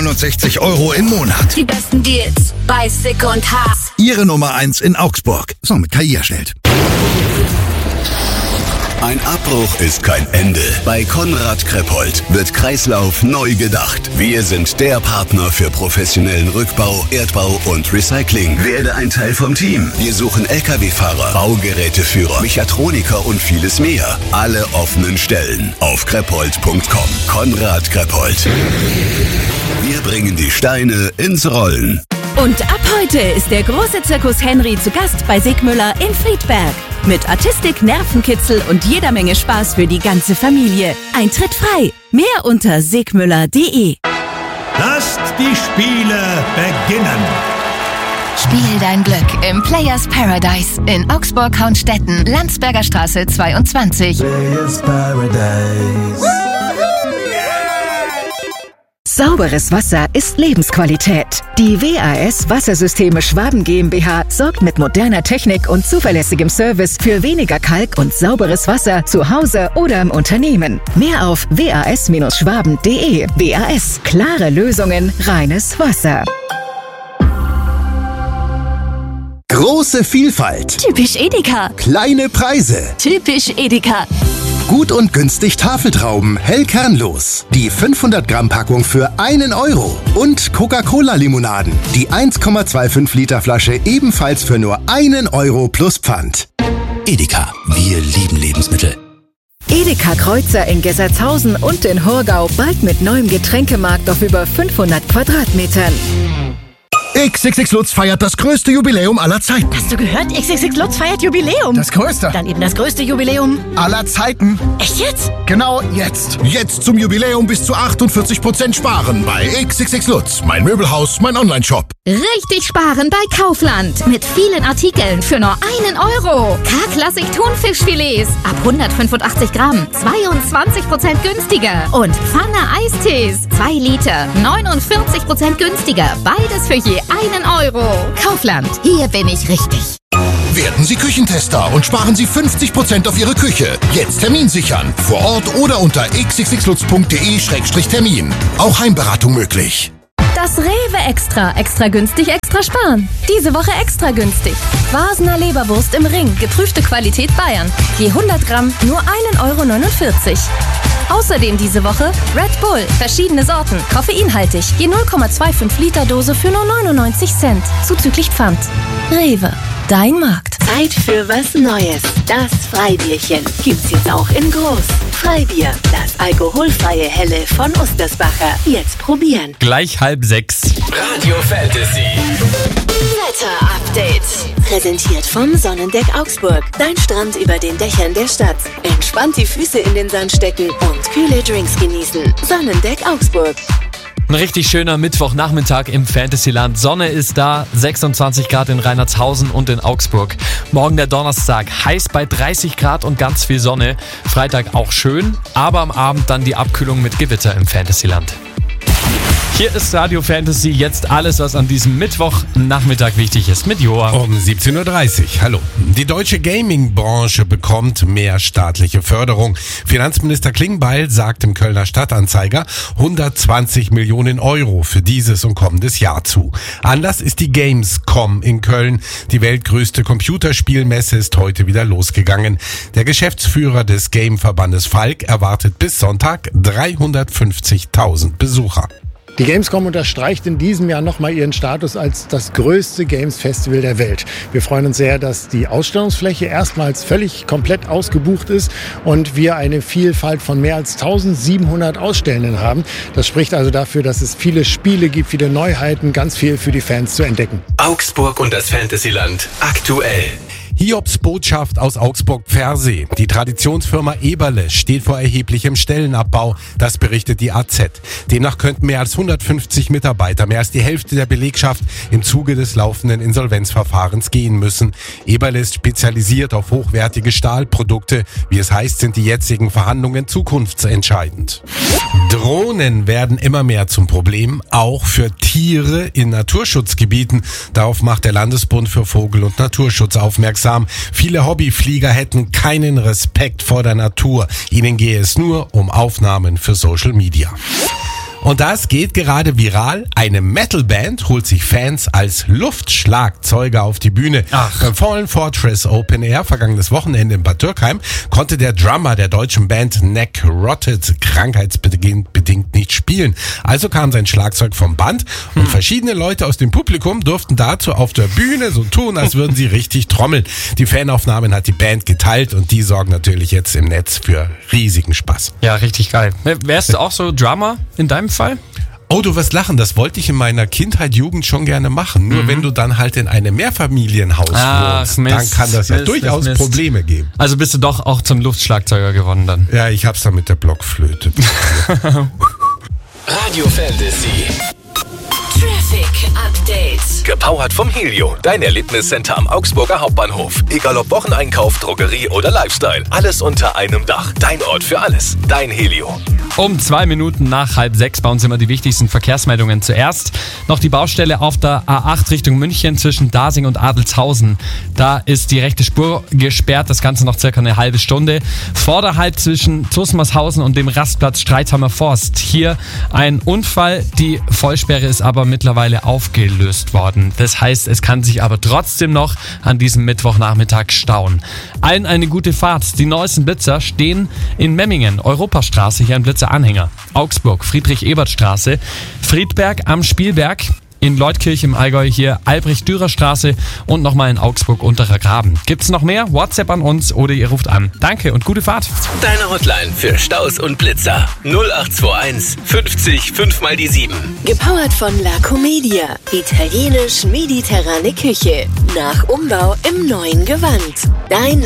69 € im Monat. Die besten Deals bei Sick und Haas. Ihre Nummer 1 in Augsburg. So, mit KI erstellt. Ein Abbruch ist kein Ende. Bei Konrad Kreppold wird Kreislauf neu gedacht. Wir sind der Partner für professionellen Rückbau, Erdbau und Recycling. Werde ein Teil vom Team. Wir suchen LKW-Fahrer, Baugeräteführer, Mechatroniker und vieles mehr. Alle offenen Stellen auf kreppold.com. Konrad Kreppold. Wir bringen die Steine ins Rollen. Und ab heute ist der große Zirkus Henry zu Gast bei Sigmüller in Friedberg. Mit Artistik, Nervenkitzel und jeder Menge Spaß für die ganze Familie. Eintritt frei. Mehr unter sigmüller.de. Lasst die Spiele beginnen. Spiel dein Glück im Players Paradise in Augsburg-Haunstetten, Landsberger Straße 22. Players Paradise. Sauberes Wasser ist Lebensqualität. Die WAS Wassersysteme Schwaben GmbH sorgt mit moderner Technik und zuverlässigem Service für weniger Kalk und sauberes Wasser zu Hause oder im Unternehmen. Mehr auf was-schwaben.de. WAS. Klare Lösungen, reines Wasser. Große Vielfalt. Typisch Edeka. Kleine Preise. Typisch Edeka. Gut und günstig Tafeltrauben, hell kernlos. Die 500 Gramm Packung für 1 €. Und Coca-Cola-Limonaden. Die 1,25 Liter Flasche ebenfalls für nur 1 € plus Pfand. Edeka, wir lieben Lebensmittel. Edeka Kreuzer in Gessertshausen und in Horgau bald mit neuem Getränkemarkt auf über 500 Quadratmetern. XXX Lutz feiert das größte Jubiläum aller Zeiten. Hast du gehört? XXX Lutz feiert Jubiläum. Das größte. Dann eben das größte Jubiläum Aller Zeiten. Echt jetzt? Genau jetzt. Jetzt zum Jubiläum bis zu 48% sparen bei XXX Lutz. Mein Möbelhaus, mein Onlineshop. Richtig sparen bei Kaufland. Mit vielen Artikeln für nur 1 €. K-Klassik Thunfischfilets ab 185 Gramm. 22% günstiger. Und Pfanne Eistees. 2 Liter. 49% günstiger. Beides für je 1 €. Kaufland. Hier bin ich richtig. Werden Sie Küchentester und sparen Sie 50% auf Ihre Küche. Jetzt Termin sichern. Vor Ort oder unter xxxlutz.de/termin. Auch Heimberatung möglich. Das Rewe Extra. Extra günstig, extra sparen. Diese Woche extra günstig. Vasener Leberwurst im Ring. Geprüfte Qualität Bayern. Je 100 Gramm nur 1,49 €. Außerdem diese Woche Red Bull. Verschiedene Sorten. Koffeinhaltig. Je 0,25 Liter Dose für nur 99 Cent. Zuzüglich Pfand. Rewe. Dein Markt. Zeit für was Neues. Das Freibierchen gibt's jetzt auch in groß. Freibier, das alkoholfreie Helle von Ostersbacher. Jetzt probieren. Gleich 5:30. Radio Fantasy. Wetter-Update. Präsentiert vom Sonnendeck Augsburg. Dein Strand über den Dächern der Stadt. Entspannt die Füße in den Sand stecken und kühle Drinks genießen. Sonnendeck Augsburg. Ein richtig schöner Mittwochnachmittag im Fantasyland. Sonne ist da, 26 Grad in Reinhardshausen und in Augsburg. Morgen der Donnerstag, heiß bei 30 Grad und ganz viel Sonne. Freitag auch schön, aber am Abend dann die Abkühlung mit Gewitter im Fantasyland. Hier ist Radio Fantasy, jetzt alles, was an diesem Mittwochnachmittag wichtig ist, mit Joa. Um 17:30 Uhr, hallo. Die deutsche Gaming-Branche bekommt mehr staatliche Förderung. Finanzminister Klingbeil sagt im Kölner Stadtanzeiger 120 Millionen € für dieses und kommendes Jahr zu. Anlass ist die Gamescom in Köln. Die weltgrößte Computerspielmesse ist heute wieder losgegangen. Der Geschäftsführer des Game-Verbandes Falk erwartet bis Sonntag 350.000 Besucher. Die Gamescom unterstreicht in diesem Jahr nochmal ihren Status als das größte Games-Festival der Welt. Wir freuen uns sehr, dass die Ausstellungsfläche erstmals völlig komplett ausgebucht ist und wir eine Vielfalt von mehr als 1700 Ausstellenden haben. Das spricht also dafür, dass es viele Spiele gibt, viele Neuheiten, ganz viel für die Fans zu entdecken. Augsburg und das Fantasyland aktuell. Hiobs Botschaft aus Augsburg-Pfersee. Die Traditionsfirma Eberle steht vor erheblichem Stellenabbau. Das berichtet die AZ. Demnach könnten mehr als 150 Mitarbeiter, mehr als die Hälfte der Belegschaft, im Zuge des laufenden Insolvenzverfahrens gehen müssen. Eberle ist spezialisiert auf hochwertige Stahlprodukte. Wie es heißt, sind die jetzigen Verhandlungen zukunftsentscheidend. Drohnen werden immer mehr zum Problem, auch für Tiere in Naturschutzgebieten. Darauf macht der Landesbund für Vogel- und Naturschutz aufmerksam. Viele Hobbyflieger hätten keinen Respekt vor der Natur. Ihnen gehe es nur um Aufnahmen für Social Media. Und das geht gerade viral. Eine Metalband holt sich Fans als Luftschlagzeuger auf die Bühne. Beim Fallen Fortress Open Air vergangenes Wochenende in Bad Dürkheim konnte der Drummer der deutschen Band Necrotic krankheitsbedingt nicht spielen. Also kam sein Schlagzeug vom Band und verschiedene Leute aus dem Publikum durften dazu auf der Bühne so tun, als würden sie richtig trommeln. Die Fanaufnahmen hat die Band geteilt und die sorgen natürlich jetzt im Netz für riesigen Spaß. Ja, richtig geil. Wärst du auch so Drummer in deinem Fall? Oh, du wirst lachen, das wollte ich in meiner Kindheit, Jugend schon gerne machen. Nur wenn du dann halt in einem Mehrfamilienhaus wohnst, dann kann das durchaus Probleme geben. Also bist du doch auch zum Luftschlagzeuger geworden dann? Ja, ich hab's dann mit der Blockflöte. Radio Fantasy. Traffic Update. Gepowert vom Helio, dein Erlebniscenter am Augsburger Hauptbahnhof. Egal ob Wocheneinkauf, Drogerie oder Lifestyle. Alles unter einem Dach. Dein Ort für alles. Dein Helio. Um 2 Minuten nach 5:30 bei uns immer die wichtigsten Verkehrsmeldungen. Zuerst noch die Baustelle auf der A8 Richtung München zwischen Dasing und Adelzhausen. Da ist die rechte Spur gesperrt, das Ganze noch circa eine halbe Stunde. Vorderhalt zwischen Zusmarshausen und dem Rastplatz Streitheimer Forst. Hier ein Unfall, die Vollsperre ist aber mittlerweile aufgelöst worden. Das heißt, es kann sich aber trotzdem noch an diesem Mittwochnachmittag stauen. Allen eine gute Fahrt. Die neuesten Blitzer stehen in Memmingen, Europastraße, hier ein Blitzeranhänger. Augsburg, Friedrich-Ebert-Straße, Friedberg am Spielberg, in Leutkirch im Allgäu hier Albrecht-Dürer-Straße und nochmal in Augsburg Unterer Graben. Gibt's noch mehr? WhatsApp an uns oder ihr ruft an. Danke und gute Fahrt. Deine Hotline für Staus und Blitzer. 0821 50 5 mal die 7. Gepowert von La Comedia. Italienisch-mediterrane Küche. Nach Umbau im neuen Gewand. Dein